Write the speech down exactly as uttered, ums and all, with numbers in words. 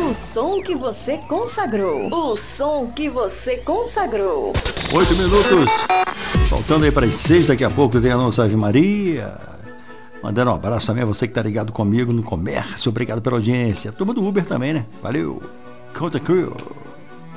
O som que você consagrou. O som que você consagrou. Oito minutos. Faltando aí para as seis, daqui a pouco tem a nossa Ave Maria. Mandando um abraço também a você que tá ligado comigo no comércio. Obrigado pela audiência. Turma do Uber também, né? Valeu. Conta Crew.